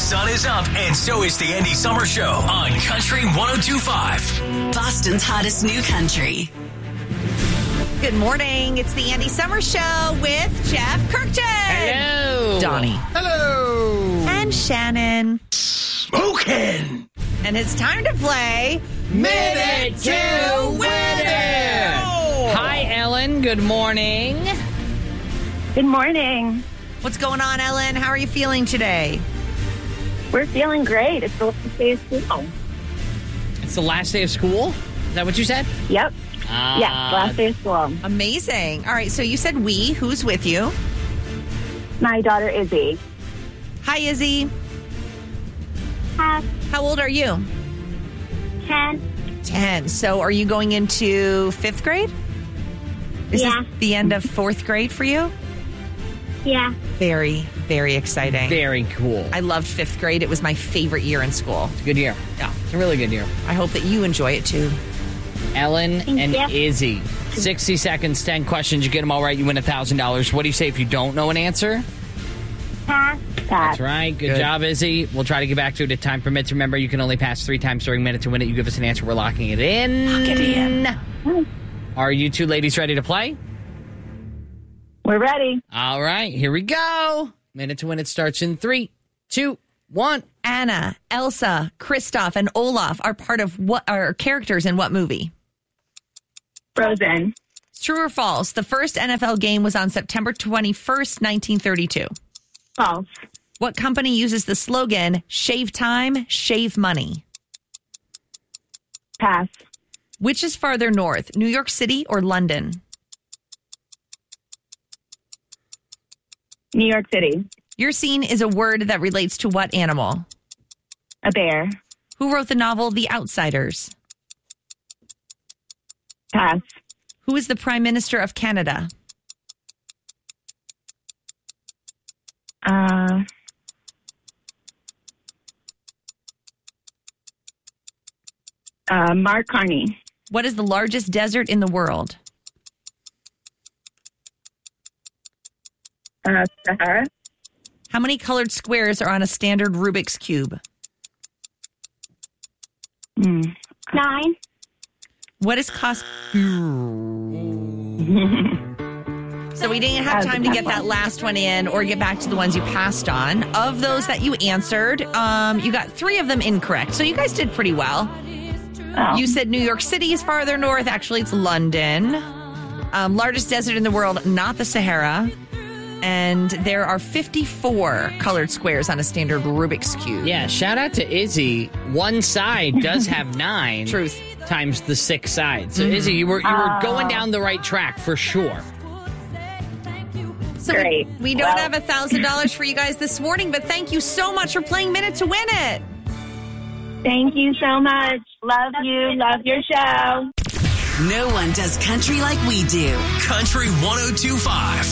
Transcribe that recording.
sun is up, and so is the Andy Summer Show on Country 102.5. Boston's hottest new country. Good morning. It's the Andy Summer Show with Jeff Kirkjian. Hello. Donnie. Hello. And Shannon. Smoking. And it's time to play Minute to Win It. Hi, Ellen. Good morning. Good morning. What's going on, Ellen? How are you feeling today? We're feeling great. It's the last day of school. It's the last day of school? Is that what you said? Yep. Yeah, last day of school. Amazing. All right, so you said we. Who's with you? My daughter, Izzy. Hi, Izzy. Hi. How old are you? 10. 10. So are you going into 5th grade? Is Yeah. this the end of 4th grade for you? Yeah. Very, very exciting. Very cool. I loved 5th grade. It was my favorite year in school. It's a good year. Yeah. It's a really good year. I hope that you enjoy it too. Ellen and you. Izzy. 60 seconds, 10 questions. You get them all right, you win $1,000. What do you say if you don't know an answer? Pass. That's right. Good job, Izzy. We'll try to get back to it if time permits. Remember, you can only pass 3 times during Minute to Win It. You give us an answer, we're locking it in. Lock it in. Are you two ladies ready to play? We're ready. All right, here we go. Minute to Win It starts in 3, 2, 1. Anna, Elsa, Kristoff, and Olaf are part of what are characters in what movie? Frozen. True or false? The first NFL game was on September 21st, 1932. False. What company uses the slogan, shave time, shave money? Pass. Which is farther north, New York City or London? New York City. Your scene is a word that relates to what animal? A bear. Who wrote the novel The Outsiders? Pass. Who is the Prime Minister of Canada? Mark Carney. What is the largest desert in the world? Sahara. How many colored squares are on a standard Rubik's Cube? 9. What is cost? So we didn't have time to get that last one in or get back to the ones you passed on. Of those that you answered, you got 3 of them incorrect. So you guys did pretty well. Oh. You said New York City is farther north. Actually, it's London. Largest desert in the world, not the Sahara. And there are 54 colored squares on a standard Rubik's Cube. Yeah, shout out to Izzy. One side does have 9. Truth. Times the 6 sides. So, Izzy, you were going down the right track for sure. So Great. we don't have $1,000 for you guys this morning, but thank you so much for playing Minute to Win It. Thank you so much. Love you. Love your show. No one does country like we do. Country 102.5.